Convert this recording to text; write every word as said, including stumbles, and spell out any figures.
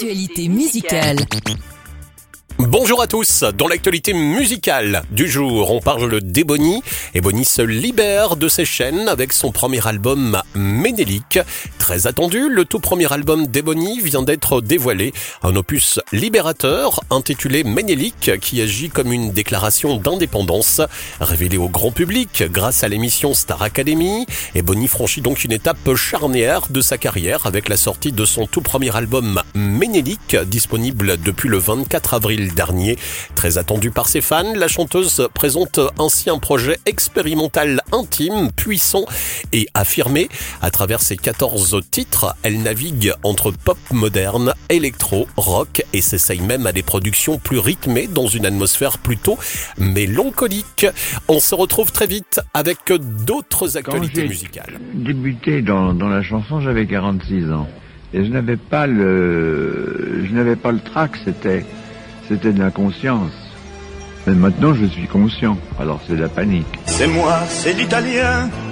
l'actualité musicale. Bonjour à tous, dans l'actualité musicale du jour, on parle d'Ebony. Ebony se libère de ses chaînes avec son premier album Ménélique. Très attendu, le tout premier album d'Ebony vient d'être dévoilé. Un opus libérateur intitulé Ménélique qui agit comme une déclaration d'indépendance. Révélé au grand public grâce à l'émission Star Academy, Ebony franchit donc une étape charnière de sa carrière avec la sortie de son tout premier album Ménélique, disponible depuis le vingt-quatre avril dernier. Très attendue par ses fans, la chanteuse présente ainsi un projet expérimental intime, puissant et affirmé. À travers ses quatorze titres, elle navigue entre pop moderne, électro, rock et s'essaye même à des productions plus rythmées dans une atmosphère plutôt mélancolique. On se retrouve très vite avec d'autres actualités musicales. Débuté dans, dans la chanson, j'avais quarante-six ans. Et je n'avais pas le, je n'avais pas le trac, c'était, c'était de l'inconscience. Mais maintenant, je suis conscient. Alors c'est de la panique. C'est moi, c'est l'italien.